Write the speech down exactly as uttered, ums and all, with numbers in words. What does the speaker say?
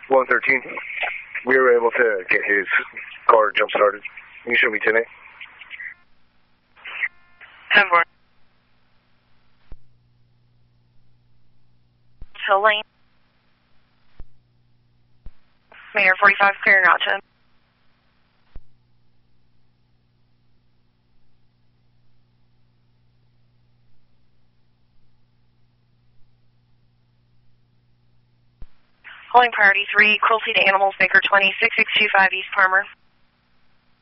one thirteen. We were able to get his car jump started. Can you show me ten eight? ten four. Hill Lane. Mayor forty-five, clearing out ten. Holding priority three, cruelty to animals, Baker twenty, six six two five East Palmer.